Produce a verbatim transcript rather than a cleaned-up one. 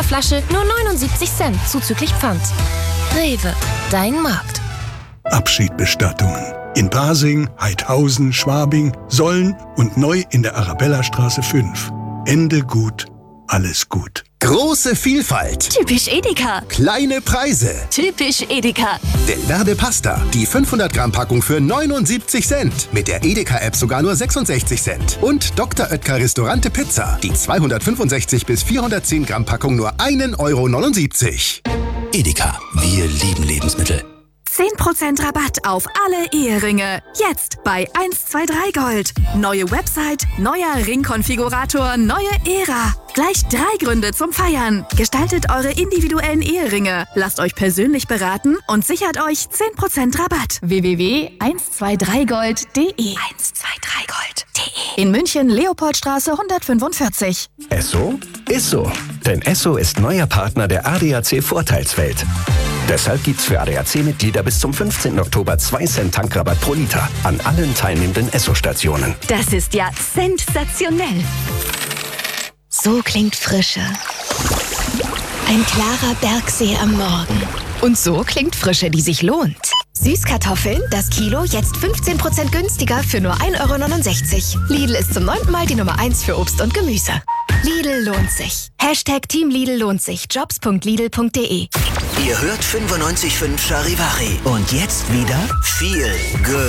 Flasche nur neunundsiebzig Cent zuzüglich Pfand. Rewe, dein Markt. Abschiedbestattungen. In Pasing, Heidhausen, Schwabing, Solln und neu in der Arabellastraße fünf. Ende gut, alles gut. Große Vielfalt. Typisch Edeka. Kleine Preise. Typisch Edeka. Delverde Pasta. Die fünfhundert Gramm Packung für neunundsiebzig Cent. Mit der Edeka-App sogar nur sechsundsechzig Cent. Und Doktor Oetker Restaurante Pizza. Die zweihundertfünfundsechzig bis vierhundertzehn Gramm Packung nur einen Euro neunundsiebzig. Edeka. Wir lieben Lebensmittel. zehn Prozent Rabatt auf alle Eheringe. Jetzt bei eins zwei drei Gold. Neue Website, neuer Ringkonfigurator, neue Ära. Gleich drei Gründe zum Feiern. Gestaltet eure individuellen Eheringe. Lasst euch persönlich beraten und sichert euch zehn Prozent Rabatt. w w w punkt eins zwei drei gold punkt de eins zwei drei gold punkt de In München, Leopoldstraße hundertfünfundvierzig. Esso ist so. Denn Esso ist neuer Partner der A D A C Vorteilswelt. Deshalb gibt's für A D A C-Mitglieder bis zum fünfzehnten Oktober zwei Cent Tankrabatt pro Liter an allen teilnehmenden Esso-Stationen. Das ist ja sensationell. So klingt Frische. Ein klarer Bergsee am Morgen. Und so klingt Frische, die sich lohnt. Süßkartoffeln, das Kilo, jetzt fünfzehn Prozent günstiger für nur ein Euro neunundsechzig. Lidl ist zum neunten Mal die Nummer eins für Obst und Gemüse. Lidl lohnt sich. Hashtag Team Lidl lohnt sich. Jobs punkt lidl punkt de. Ihr hört fünfundneunzig Komma fünf Charivari. Und jetzt wieder viel Ge